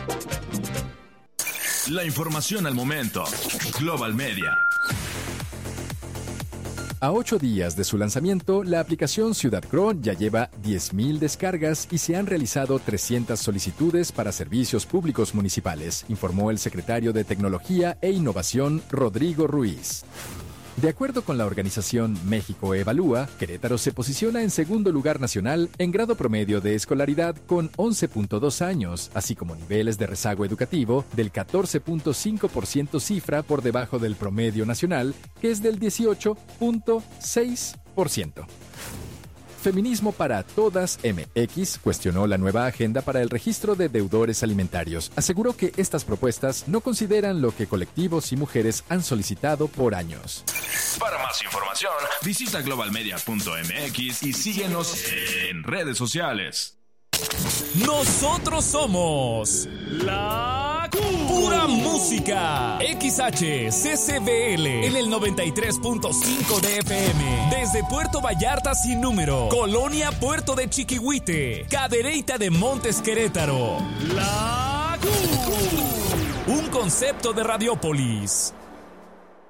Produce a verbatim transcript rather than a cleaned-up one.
La información al momento. Global Media. A ocho días de su lanzamiento, la aplicación Ciudad Cron ya lleva diez mil descargas y se han realizado trescientas solicitudes para servicios públicos municipales, informó el secretario de Tecnología e Innovación, Rodrigo Ruiz. De acuerdo con la organización México Evalúa, Querétaro se posiciona en segundo lugar nacional en grado promedio de escolaridad con once punto dos años, así como niveles de rezago educativo del catorce punto cinco por ciento, cifra por debajo del promedio nacional, que es del dieciocho punto seis por ciento. Feminismo para Todas M X cuestionó la nueva agenda para el registro de deudores alimentarios. Aseguró que estas propuestas no consideran lo que colectivos y mujeres han solicitado por años. Para más información, visita global media punto m x y síguenos en redes sociales. Nosotros somos la Pura Música. X H C C B L en el noventa y tres punto cinco de F M. Desde Puerto Vallarta sin número. Colonia Puerto de Chiquihuite. Cadereyta de Montes, Querétaro. La Un concepto de Radiópolis.